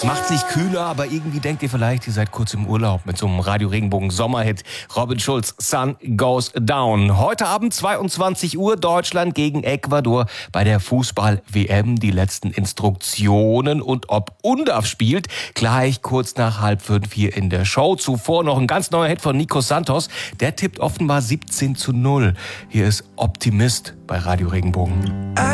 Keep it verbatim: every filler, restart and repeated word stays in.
Macht's nicht kühler, aber irgendwie denkt ihr vielleicht, ihr seid kurz im Urlaub mit so einem Radio Regenbogen Sommerhit. Robin Schulz, Sun Goes Down. Heute Abend zweiundzwanzig Uhr, Deutschland gegen Ecuador bei der Fußball-W M. Die letzten Instruktionen und ob Undaf spielt, gleich kurz nach halb fünf hier in der Show. Zuvor noch ein ganz neuer Hit von Nico Santos. Der tippt offenbar siebzehn zu null. Hier ist Optimist bei Radio Regenbogen.